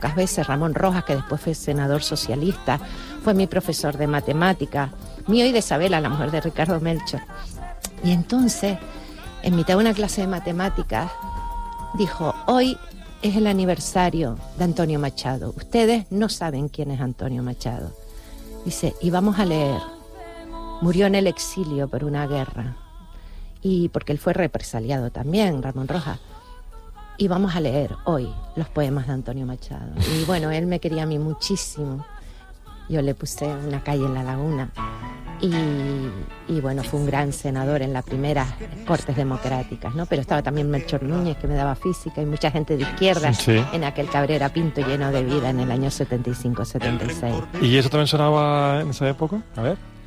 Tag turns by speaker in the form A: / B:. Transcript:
A: pocas veces, Ramón Rojas, que después fue senador socialista, fue mi profesor de matemáticas, mío y de Isabela, la mujer de Ricardo Melchor. Y entonces, en mitad de una clase de matemáticas, dijo, hoy es el aniversario de Antonio Machado. Ustedes no saben quién es Antonio Machado. Dice, y vamos a leer. Murió en el exilio por una guerra. Y porque él fue represaliado también, Ramón Rojas. Y vamos a leer hoy los poemas de Antonio Machado. Y bueno, él me quería a mí muchísimo. Yo le puse una calle en La Laguna. Y bueno, fue un gran senador en las primeras Cortes Democráticas, ¿no? Pero estaba también Melchor Núñez, que me daba física, y mucha gente de izquierda, sí, en aquel Cabrera Pinto lleno de vida en el año 75-76.
B: ¿Y eso también sonaba en esa época? A ver.